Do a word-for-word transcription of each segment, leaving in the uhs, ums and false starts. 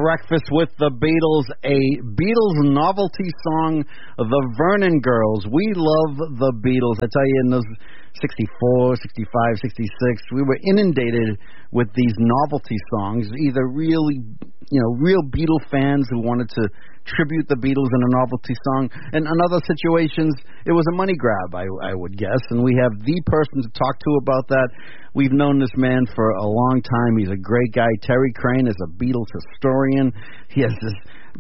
Breakfast with the Beatles, a Beatles novelty song, The Vernon Girls. We love the Beatles. I tell you, in those sixty-four, sixty-five, sixty-six, we were inundated with these novelty songs, either really, you know, real Beatle fans who wanted to tribute the Beatles in a novelty song, and in other situations, it was a money grab, I, I would guess, and we have the person to talk to about that. We've known this man for a long time. He's a great guy. Terry Crane is a Beatles historian. He has this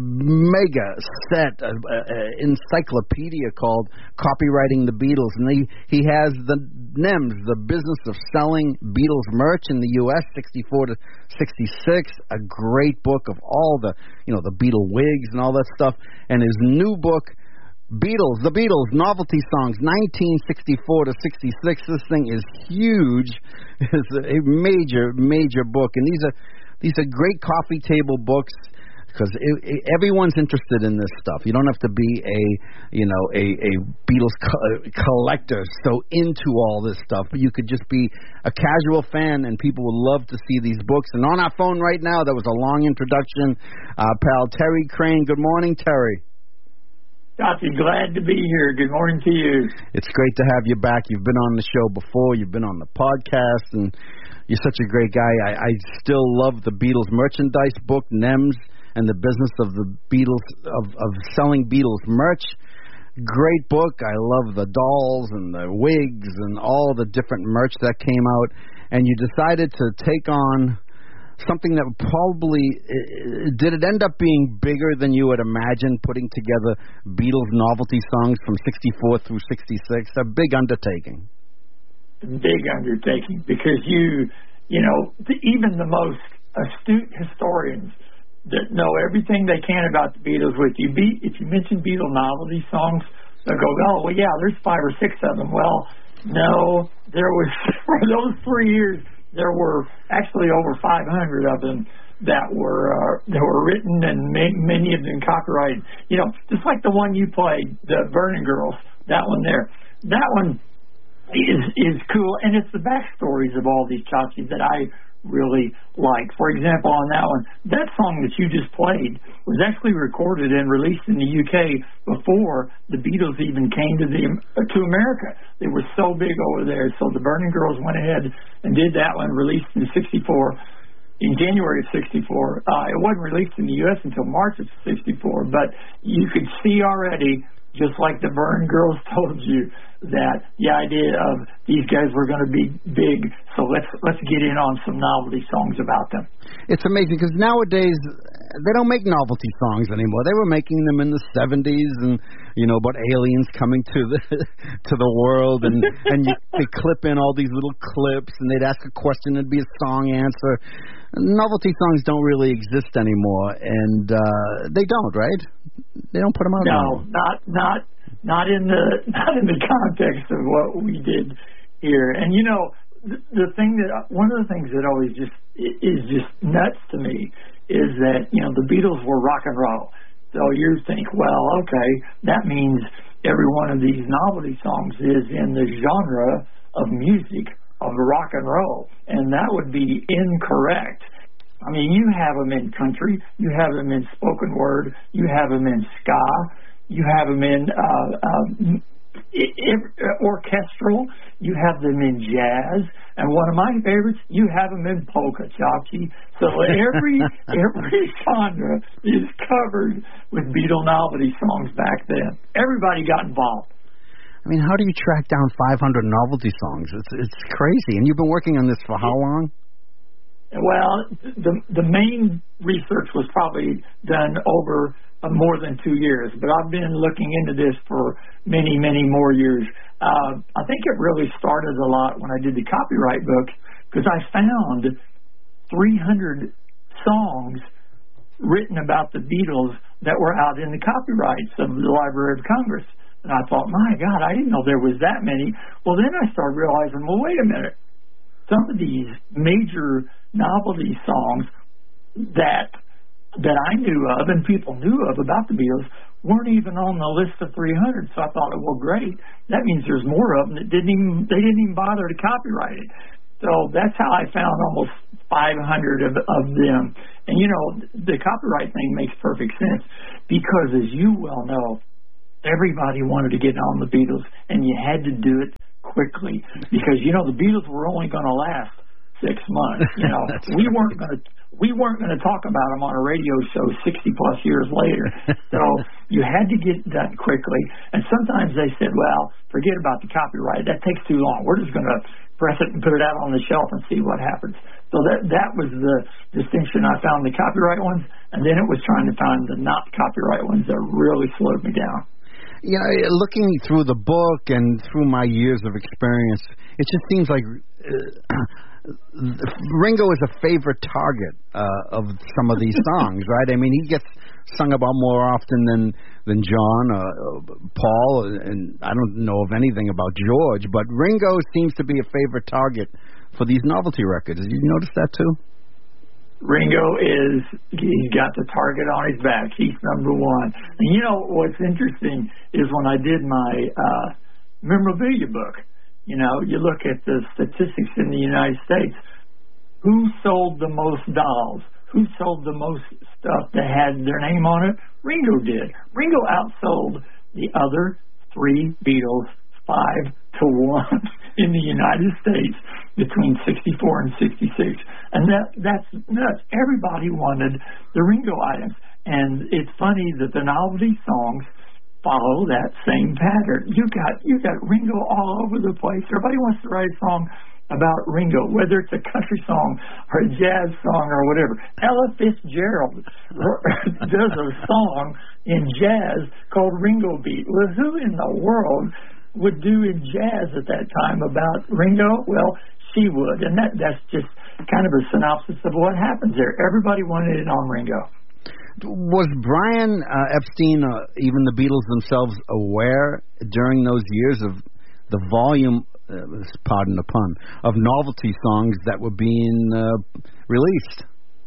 mega set uh, uh, encyclopedia called Copywriting the Beatles, and he, he has the N E M S, the business of selling Beatles merch in the U S, sixty-four to sixty-six, a great book of all the, you know, the Beatle wigs and all that stuff, and his new book, Beatles, the Beatles, novelty songs, nineteen sixty-four to sixty-six. This thing is huge. It's a major, major book, and these are these are great coffee table books because everyone's interested in this stuff. You don't have to be a, you know, a, a Beatles co- collector so into all this stuff, but you could just be a casual fan, and people would love to see these books. And on our phone right now, that was a long introduction, uh, pal Terry Crane. Good morning, Terry. Scotty, glad to be here. Good morning to you. It's great to have you back. You've been on the show before. You've been on the podcast, and you're such a great guy. I, I still love the Beatles merchandise book, N E M S, and the business of the Beatles, of, of selling Beatles merch. Great book. I love the dolls and the wigs and all the different merch that came out. And you decided to take on something that probably, did it end up being bigger than you would imagine, putting together Beatles novelty songs from sixty-four through sixty-six? A big undertaking. Big undertaking, because you, you know, even the most astute historians that know everything they can about the Beatles, with you be, if you mention Beatle novelty songs, they'll go, oh, well, yeah, there's five or six of them. Well, no, there was, for those three years, there were actually over five hundred of them that were uh, that were written, and ma- many of them copyrighted. You know, just like the one you played, the Vernon Girls, that one there. That one is is cool, and it's the backstories of all these Chachi that I really like. For example, on that one, that song that you just played was actually recorded and released in the U K before the Beatles even came to the to America. They were so big over there, so the Vernon Girls went ahead and did that one, released in sixty-four, in January of sixty-four. Uh, it wasn't released in the U S until March of sixty-four, but you could see already, just like the Vernon Girls told you, that the idea of these guys were going to be big, so let's let's get in on some novelty songs about them. It's amazing, because nowadays they don't make novelty songs anymore. They were making them in the seventies, and you know, about aliens coming to the to the world, and and you, they clip in all these little clips, and they'd ask a question, it'd be a song answer. Novelty songs don't really exist anymore, and uh, they don't, right? They don't put them out. No, anymore. not not. Not in the not in the context of what we did here. And you know, the, the thing that one of the things that always just is just nuts to me is that, you know, the Beatles were rock and roll. So you think, well, okay, that means every one of these novelty songs is in the genre of music of rock and roll, and that would be incorrect. I mean, you have them in country, you have them in spoken word, you have them in ska. You have them in uh, um, orchestral. You have them in jazz, and one of my favorites, you have them in polka, Chachi. So every every genre is covered with Beatle novelty songs back then. Everybody got involved. I mean, how do you track down five hundred novelty songs? It's it's crazy. And you've been working on this for how long? Well, the the main research was probably done over Uh, more than two years, but I've been looking into this for many, many more years. Uh, I think it really started a lot when I did the copyright book, because I found three hundred songs written about the Beatles that were out in the copyrights of the Library of Congress. And I thought, my God, I didn't know there was that many. Well, then I started realizing, well, wait a minute. Some of these major novelty songs that that I knew of and people knew of about the Beatles weren't even on the list of three hundred. So I thought, well, great. That means there's more of them that didn't even, they didn't even bother to copyright it. So that's how I found almost five hundred of, of them. And, you know, the copyright thing makes perfect sense because, as you well know, everybody wanted to get on the Beatles, and you had to do it quickly because, you know, the Beatles were only going to last six months. You know, we weren't going to we weren't going to talk about them on a radio show sixty plus years later. So you had to get it done quickly. And sometimes they said, well, forget about the copyright. That takes too long. We're just going to press it and put it out on the shelf and see what happens. So that that was the distinction I found in the copyright ones. And then it was trying to find the not copyright ones that really slowed me down. Yeah, looking through the book and through my years of experience, it just seems like uh, Ringo is a favorite target uh, of some of these songs, right? I mean, he gets sung about more often than than John, uh, Paul, and I don't know of anything about George, but Ringo seems to be a favorite target for these novelty records. Did you notice that too? Ringo is, he's got the target on his back. He's number one. And you know, what's interesting is when I did my uh, memorabilia book, you know, you look at the statistics in the United States. Who sold the most dolls? Who sold the most stuff that had their name on it? Ringo did. Ringo outsold the other three Beatles five to one in the United States between sixty-four and sixty-six. And that that's nuts. Everybody wanted the Ringo items. And it's funny that the novelty songs follow that same pattern. You got you got Ringo all over the place. Everybody wants to write a song about Ringo, whether it's a country song or a jazz song or whatever. Ella Fitzgerald does a song in jazz called Ringo Beat. Well, who in the world would do in jazz at that time about Ringo? Well, she would, and that that's just kind of a synopsis of what happens there. Everybody wanted it on Ringo. Was Brian uh, Epstein, uh, even the Beatles themselves, aware during those years of the volume, uh, pardon the pun, of novelty songs that were being uh, released?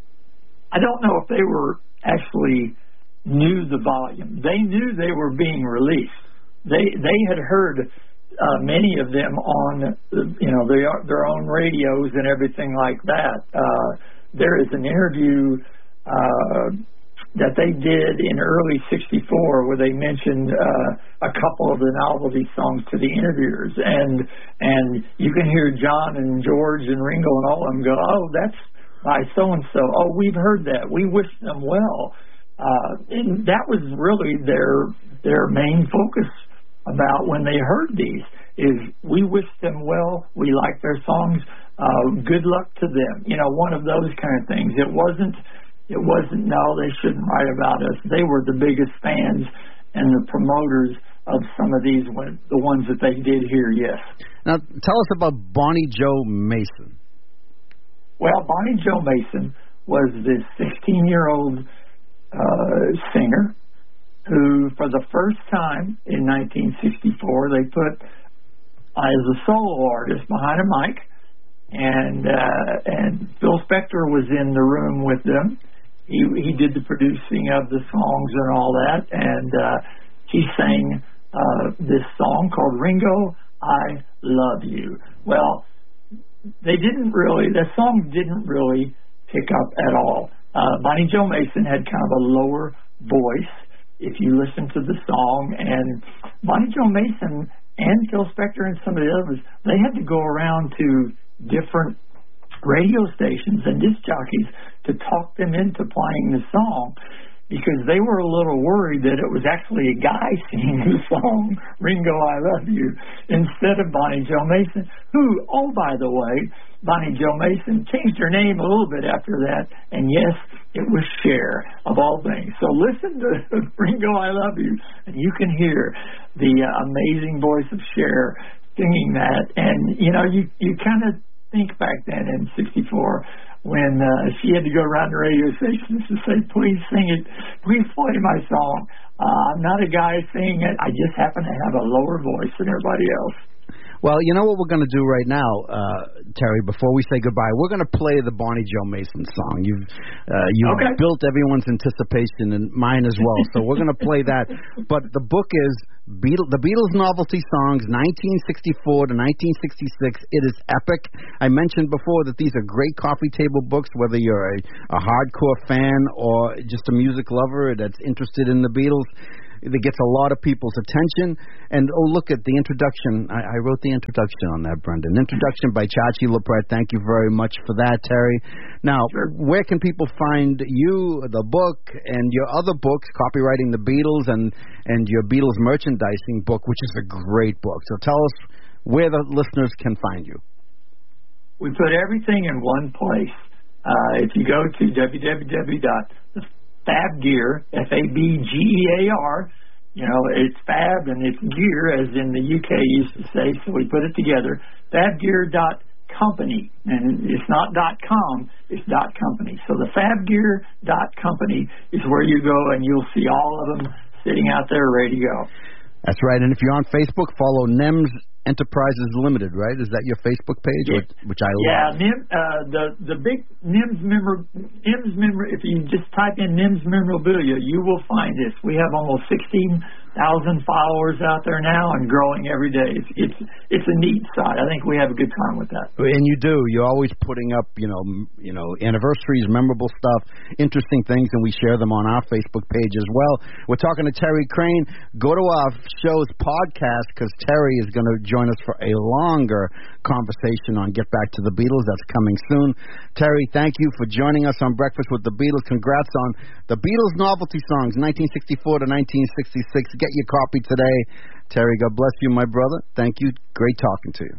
I don't know if they were actually knew the volume. They knew they were being released. They they had heard uh, many of them on, you know, their their own radios and everything like that. Uh, there is an interview uh, that they did in early sixty-four where they mentioned uh, a couple of the novelty songs to the interviewers, and and you can hear John and George and Ringo and all of them go, oh, that's by so and so. Oh, we've heard that. We wish them well. Uh, and that was really their their main focus about when they heard these, is we wish them well, we like their songs, uh, good luck to them. You know, one of those kind of things. It wasn't, it wasn't, no, they shouldn't write about us. They were the biggest fans and the promoters of some of these, the ones that they did here, yes. Now, tell us about Bonnie Jo Mason. Well, Bonnie Jo Mason was this sixteen-year-old uh, singer who, for the first time in nineteen sixty-four, they put as a solo artist behind a mic, and uh, and Phil Spector was in the room with them. He he did the producing of the songs and all that, and uh, he sang uh, this song called "Ringo, I Love You." Well, they didn't really. That song didn't really pick up at all. Uh, Bonnie Jo Mason had kind of a lower voice, if you listen to the song, and Bonnie Jo Mason and Phil Spector and some of the others, they had to go around to different radio stations and disc jockeys to talk them into playing the song, because they were a little worried that it was actually a guy singing the song, Ringo, I Love You, instead of Bonnie Jo Mason, who, oh, by the way, Bonnie Jo Mason changed her name a little bit after that, and yes, it was Cher, of all things. So listen to Ringo, I Love You, and you can hear the uh, amazing voice of Cher singing that. And, you know, you, you kind of think back then in sixty-four when uh, she had to go around the radio stations to say, please sing it, please play my song. Uh, I'm not a guy singing it. I just happen to have a lower voice than everybody else. Well, you know what we're going to do right now, uh, Terry, before we say goodbye? We're going to play the Bonnie Joe Mason song. You've uh, you've okay. built everyone's anticipation and mine as well, so we're going to play that. But the book is Beatles, The Beatles Novelty Songs, nineteen sixty-four to nineteen sixty-six. It is epic. I mentioned before that these are great coffee table books, whether you're a, a hardcore fan or just a music lover that's interested in the Beatles. It gets a lot of people's attention. And, oh, look at the introduction. I, I wrote the introduction on that, Brendan. Introduction by Chachi LaPrette. Thank you very much for that, Terry. Now, sure. Where can people find you, the book, and your other books, Copywriting the Beatles, and, and your Beatles merchandising book, which is a great book. So tell us where the listeners can find you. We put everything in one place. Uh, if you go to w w w dot Fab Gear, F A B G E A R, you know, it's fab and it's gear, as in the U K used to say, so we put it together, fab gear dot company, and it's not .com, it's .company. So the fab gear dot company is where you go, and you'll see all of them sitting out there ready to go. That's right, and if you're on Facebook, follow N E M S Enterprises Limited, right? Is that your Facebook page, yeah. which, which I love? Yeah, N I M, uh, the the big N I M S member, N I M S member. If you just type in N I M S memorabilia, you will find this. We have almost sixteen thousand followers out there now, and growing every day. It's it's it's a neat site. I think we have a good time with that. And you do. You're always putting up, you know, m- you know, anniversaries, memorable stuff, interesting things, and we share them on our Facebook page as well. We're talking to Terry Crane. Go to our show's podcast because Terry is going to join us for a longer conversation on Get Back to the Beatles. That's coming soon. Terry, thank you for joining us on Breakfast with the Beatles. Congrats on the Beatles Novelty Songs, nineteen sixty-four to nineteen sixty-six. Get your copy today. Terry, God bless you, my brother. Thank you. Great talking to you.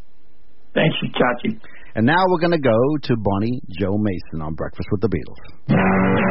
Thank you, Chachi. And now we're going to go to Bonnie Joe Mason on Breakfast with the Beatles.